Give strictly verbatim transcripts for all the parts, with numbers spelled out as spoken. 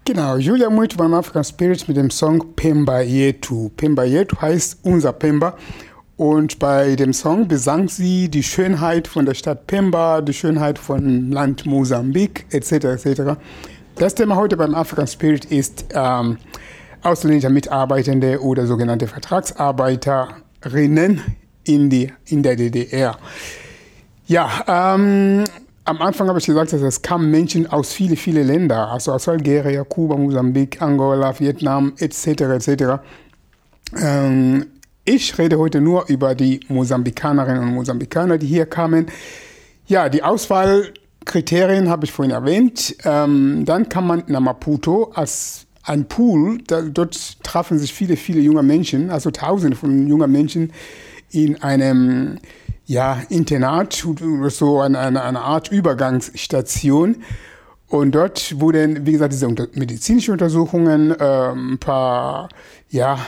Genau, Julia Muito beim African Spirit mit dem Song Pemba Yetu. Pemba Yetu heißt unser Pemba. Und bei dem Song besang sie die Schönheit von der Stadt Pemba, die Schönheit von Land Mosambik, et cetera et cetera. Das Thema heute beim African Spirit ist ähm, ausländische Mitarbeitende oder sogenannte Vertragsarbeiterinnen in, die, in der D D R. Ja, ähm, am Anfang habe ich gesagt, dass es kamen Menschen aus vielen, vielen Ländern, also aus Algerien, Kuba, Mosambik, Angola, Vietnam, et cetera et cetera. Ähm, ich rede heute nur über die Mosambikanerinnen und Mosambikaner, die hier kamen. Ja, die Auswahlkriterien habe ich vorhin erwähnt. Ähm, dann kam man nach Maputo als ein Pool. Da, dort trafen sich viele, viele junge Menschen, also Tausende von jungen Menschen in einem ja, Internat, so eine, eine, eine Art Übergangsstation. Und dort wurden, wie gesagt, diese unter medizinische Untersuchungen, ähm, ein paar ja,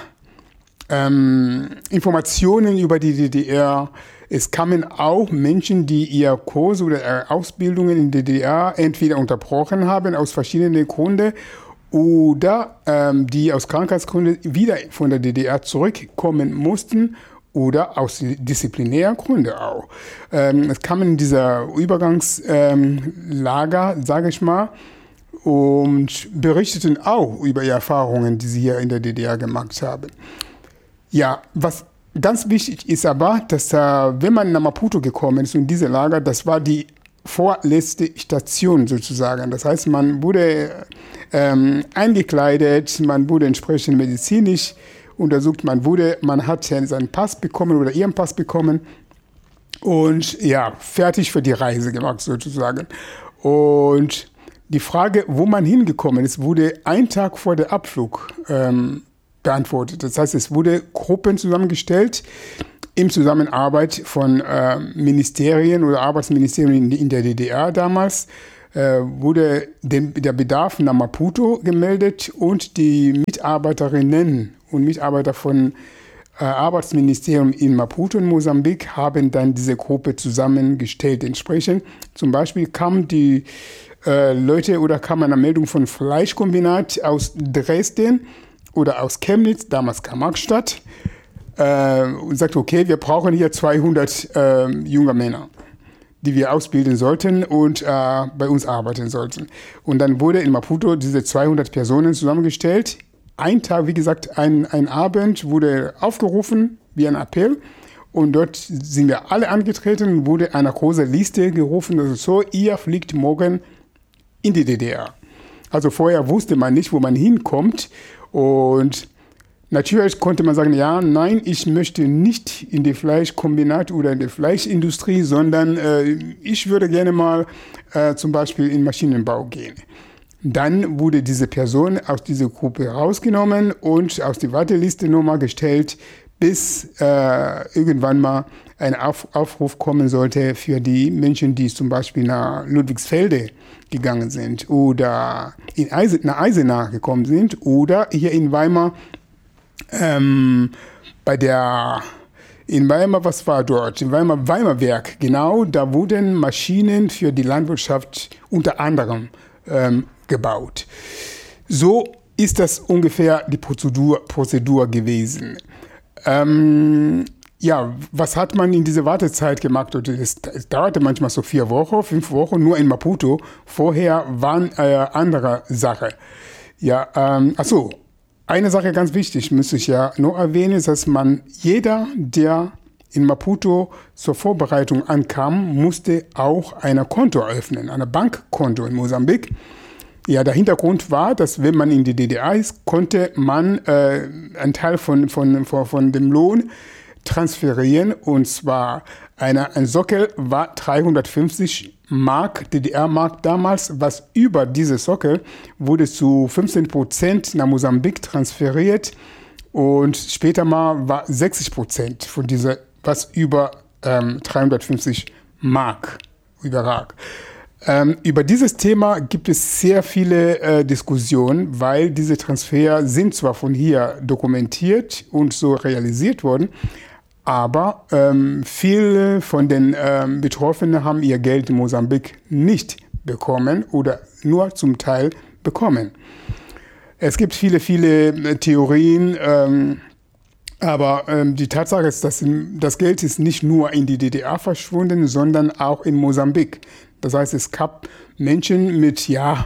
ähm, Informationen über die D D R. Es kamen auch Menschen, die ihr Kurs oder Ausbildungen in der D D R entweder unterbrochen haben aus verschiedenen Gründen oder ähm, die aus Krankheitsgründen wieder von der D D R zurückkommen mussten oder aus disziplinären Gründen auch. Ähm, es kamen in dieser Übergangslager, ähm, sage ich mal, und berichteten auch über ihre Erfahrungen, die sie hier in der D D R gemacht haben. Ja, was ganz wichtig ist aber, dass äh, wenn man nach Maputo gekommen ist, in diese Lager, das war die vorletzte Station sozusagen. Das heißt, man wurde ähm, eingekleidet, man wurde entsprechend medizinisch untersucht, man wurde, man hat seinen Pass bekommen oder ihren Pass bekommen und ja, fertig für die Reise gemacht sozusagen. Und die Frage, wo man hingekommen ist, wurde ein Tag vor der Abflug ähm, beantwortet. Das heißt, es wurde Gruppen zusammengestellt in Zusammenarbeit von äh, Ministerien oder Arbeitsministerien in, in der D D R damals. Äh, wurde den, der Bedarf nach Maputo gemeldet und die Mitarbeiterinnen und Mitarbeiter von äh, Arbeitsministerium in Maputo in Mosambik haben dann diese Gruppe zusammengestellt. Entsprechend zum Beispiel kamen die äh, Leute oder kam eine Meldung von Fleischkombinat aus Dresden oder aus Chemnitz, damals Karl-Marx-Stadt, äh, und sagte, okay, wir brauchen hier zweihundert äh, junge Männer, die wir ausbilden sollten und äh, bei uns arbeiten sollten. Und dann wurde in Maputo diese zweihundert Personen zusammengestellt. Ein Tag, wie gesagt, ein, ein Abend wurde aufgerufen, wie ein Appell. Und dort sind wir alle angetreten, wurde eine große Liste gerufen, also so, ihr fliegt morgen in die D D R. Also vorher wusste man nicht, wo man hinkommt. Und natürlich konnte man sagen, ja, nein, ich möchte nicht in die Fleischkombinat oder in die Fleischindustrie, sondern äh, ich würde gerne mal äh, zum Beispiel in Maschinenbau gehen. Dann wurde diese Person aus dieser Gruppe rausgenommen und aus der Warteliste nochmal gestellt, bis äh, irgendwann mal ein Auf Aufruf kommen sollte für die Menschen, die zum Beispiel nach Ludwigsfelde gegangen sind oder in Eisen nach Eisenach gekommen sind oder hier in Weimar ähm, bei der in Weimar, was war dort? In Weimar, Weimarwerk, genau, da wurden Maschinen für die Landwirtschaft unter anderem ähm, gebaut. So ist das ungefähr die Prozedur, Prozedur gewesen. Ähm, ja, was hat man in dieser Wartezeit gemacht? Es, es dauerte manchmal so vier Wochen, fünf Wochen, nur in Maputo. Vorher waren äh, andere Sachen. Ja, ähm, ach so, eine Sache ganz wichtig, müsste ich ja nur erwähnen, ist, dass man, jeder, der in Maputo zur Vorbereitung ankam, musste auch ein Konto eröffnen, ein Bankkonto in Mosambik. Ja, der Hintergrund war, dass wenn man in die D D R ist, konnte man äh, einen Teil von, von, von, von dem Lohn transferieren. Und zwar eine, ein Sockel war dreihundertfünfzig Mark, D D R-Mark damals. Was über diese Sockel wurde zu fünfzehn Prozent nach Mosambik transferiert. Und später mal war sechzig Prozent von dieser, was über ähm, dreihundertfünfzig Mark überrag. Ähm, über dieses Thema gibt es sehr viele äh, Diskussionen, weil diese Transfer sind zwar von hier dokumentiert und so realisiert worden, aber ähm, viele von den ähm, Betroffenen haben ihr Geld in Mosambik nicht bekommen oder nur zum Teil bekommen. Es gibt viele, viele Theorien, ähm, aber ähm, die Tatsache ist, dass das Geld ist nicht nur in die D D R verschwunden, sondern auch in Mosambik. Das heißt, es gab Menschen mit, ja,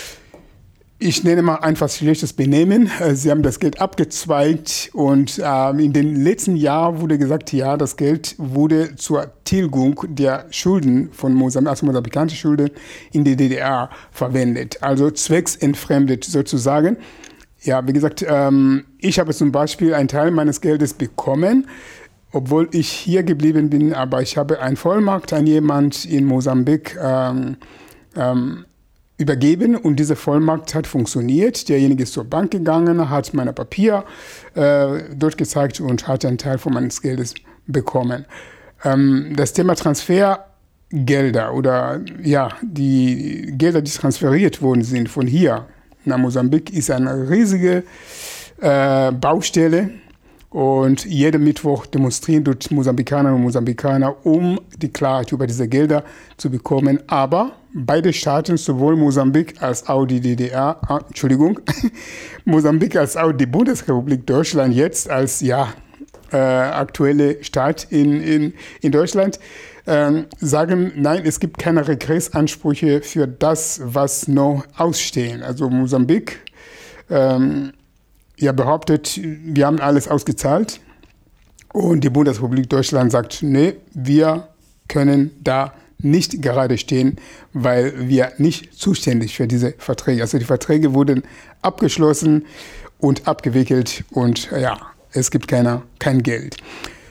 ich nenne mal einfach schlechtes Benehmen. Sie haben das Geld abgezweigt und äh, in den letzten Jahren wurde gesagt, ja, das Geld wurde zur Tilgung der Schulden von Mosambik, also mosambikanische Schulden in die D D R verwendet. Also zwecksentfremdet sozusagen. Ja, wie gesagt, ähm, ich habe zum Beispiel einen Teil meines Geldes bekommen, obwohl ich hier geblieben bin, aber ich habe einen Vollmacht an jemand in Mosambik ähm, ähm, übergeben und diese Vollmacht hat funktioniert. Derjenige ist zur Bank gegangen, hat meine Papier äh, dort gezeigt und hat einen Teil von meines Geldes bekommen. Ähm, das Thema Transfergelder oder ja, die Gelder, die transferiert worden sind von hier nach Mosambik, ist eine riesige äh, Baustelle. Und jeden Mittwoch demonstrieren dort Mosambikanerinnen und Mosambikaner, um die Klarheit über diese Gelder zu bekommen. Aber beide Staaten, sowohl Mosambik als auch die D D R, ah, Entschuldigung, Mosambik als auch die Bundesrepublik Deutschland jetzt als ja, äh, aktuelle Staat in, in, in Deutschland, äh, sagen, nein, es gibt keine Regressansprüche für das, was noch ausstehen. Also Mosambik ähm, ja, behauptet, wir haben alles ausgezahlt und die Bundesrepublik Deutschland sagt, nee, wir können da nicht gerade stehen, weil wir nicht zuständig für diese Verträge. Also die Verträge wurden abgeschlossen und abgewickelt und ja, es gibt keiner, kein Geld.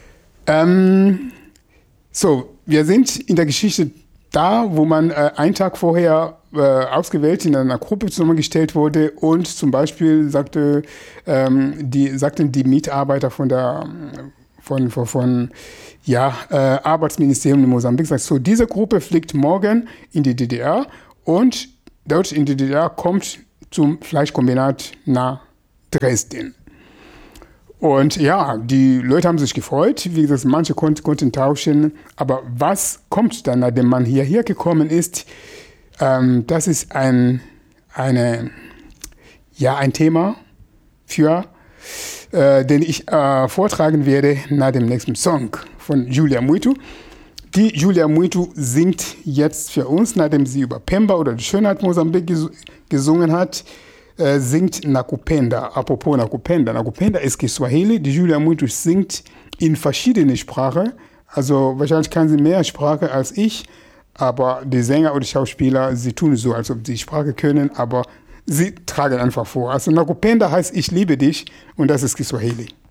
Ähm, so, wir sind in der Geschichte da, wo man äh, einen Tag vorher äh, ausgewählt in einer Gruppe zusammengestellt wurde und zum Beispiel sagte, ähm, die, sagten die Mitarbeiter von der von, von, von ja, äh, Arbeitsministerium in Mosambik, sagt so, diese Gruppe fliegt morgen in die D D R und dort in die D D R kommt zum Fleischkombinat nach Dresden. Und ja, die Leute haben sich gefreut, wie gesagt, manche konnten, konnten tauschen, aber was kommt dann, nachdem man hierher gekommen ist, ähm, das ist ein, eine, ja, ein Thema, für, äh, den ich äh, vortragen werde nach dem nächsten Song von Julia Mwitu. Die Julia Mwitu singt jetzt für uns, nachdem sie über Pemba oder die Schönheit Mosambik ges gesungen hat, Äh, singt Nakupenda. Apropos Nakupenda. Nakupenda ist Kiswahili. Die Julia Mwitu singt in verschiedene Sprachen. Also wahrscheinlich kann sie mehr Sprache als ich, aber die Sänger oder die Schauspieler, sie tun so, als ob sie die Sprache können, aber sie tragen einfach vor. Also Nakupenda heißt Ich liebe dich und das ist Kiswahili.